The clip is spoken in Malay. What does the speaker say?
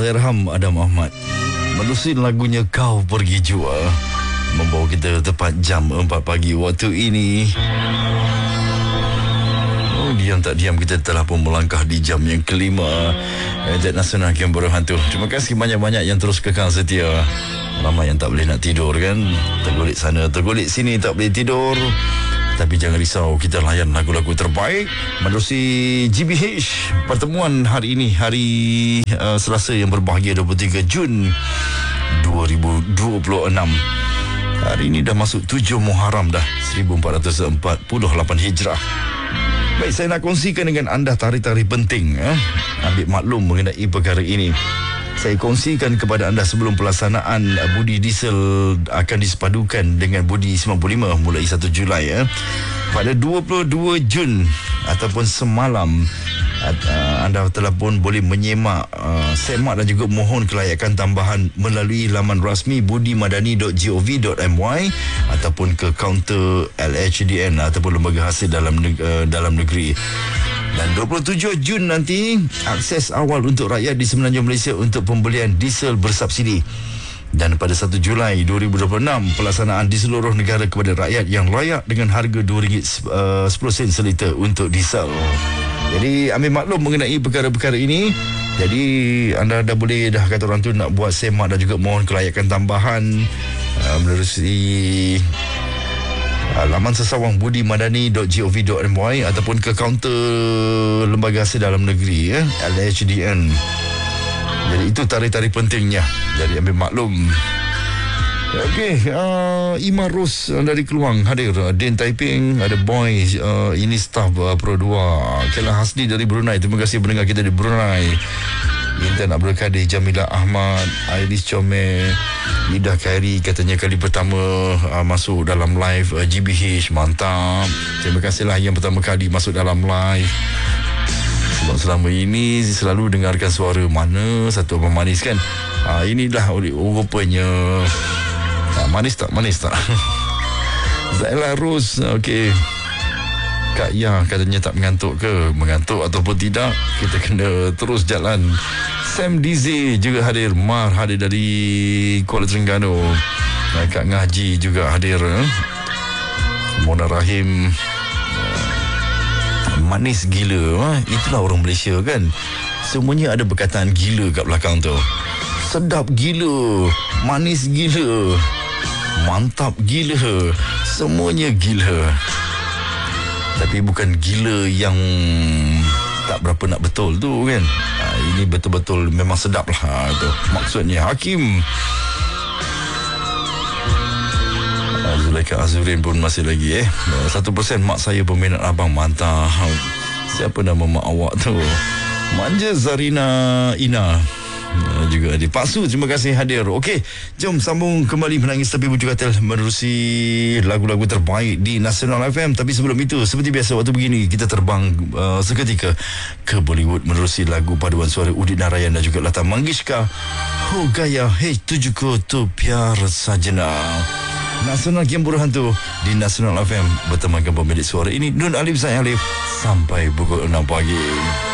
Allahyarham Adam Ahmad menerusi lagunya Kau Pergi Jua, membawa kita tepat jam 4 pagi waktu ini. Diam tak diam kita telah pun melangkah di jam yang kelima Jet Nasional Kembara Hantu. Terima kasih banyak-banyak yang terus kekal setia. Ramai yang tak boleh nak tidur kan, tergulit sana tergulit sini, tak boleh tidur. Tapi jangan risau, kita layan lagu-lagu terbaik menerusi GBH. Pertemuan hari ini, hari Selasa yang berbahagia, 23 Jun 2026. Hari ini dah masuk 7 Muharram dah, 1448 Hijrah. Baik, saya nak kongsikan dengan anda tarikh-tarikh penting. Ambil maklum mengenai perkara ini. Saya kongsikan kepada anda sebelum pelaksanaan budi diesel akan disepadukan dengan budi 95 mulai 1 Julai. Pada 22 Jun ataupun semalam, anda telah pun boleh menyemak, semak dan juga mohon kelayakan tambahan melalui laman rasmi budimadani.gov.my ataupun ke kaunter LHDN ataupun lembaga hasil dalam negeri. Dan 27 Jun nanti, akses awal untuk rakyat di semenanjung Malaysia untuk pembelian diesel bersubsidi. Dan pada 1 Julai 2026, pelaksanaan di seluruh negara kepada rakyat yang layak dengan harga RM2.10 seliter untuk diesel. Jadi ambil maklum mengenai perkara-perkara ini. Jadi anda dah boleh dah kata orang tu nak buat semak dan juga mohon kelayakan tambahan menerusi laman sesawang budimadani.gov.my ataupun ke kaunter lembaga hasil dalam negeri LHDN. Jadi itu tarikh-tarikh pentingnya. Jadi ambil maklum. Okey, Imar Ros dari Keluang hadir. Din Taiping, ada Boy, ini staf Pro 2. Kela Hasni dari Brunei, terima kasih pendengar kita di Brunei. Intan Abdul Kadir, Jamila Ahmad, Airis Comel, Ida Khairi katanya kali pertama masuk dalam live GBH. Mantap. Terima kasihlah yang pertama kali masuk dalam live. Sebab selama ini selalu dengarkan suara mana satu abang manis kan. Inilah rupanya. Manis tak? Zaila Rose, okey. Kak Ya katanya tak mengantuk ke? Mengantuk ataupun tidak, kita kena terus jalan. Sam Dizi juga hadir. Mar hadir dari Kuala Terengganu. Kak Ngaji juga hadir. Mona Rahim, manis gila. Itulah orang Malaysia kan. Semuanya ada perkataan gila kat belakang tu. Sedap gila, manis gila, mantap gila, semuanya gila. Tapi bukan gila yang tak berapa nak betul tu kan. Ini betul-betul memang sedap lah tu maksudnya. Hakim, Zulaika Azurin pun masih lagi 1% mak saya peminat abang. Mantap. Siapa nama mak awak tu? Manja Zarina Ina juga hadir. Pak Su, terima kasih hadir. Okey, jom sambung kembali Menangis Tapi Bujuk Katil menerusi lagu-lagu terbaik di Nasional FM. Tapi sebelum itu, seperti biasa waktu begini kita terbang seketika ke Bollywood menerusi lagu paduan suara Udit Narayan dan juga Lata Mangeshkar. Ho Gaya Hey Tujhko To Pyar Sajna. Nasional Kembara Hantu di Nasional FM bertemankan pemilik suara ini Nun Alif Zain Alif sampai pukul 6 pagi.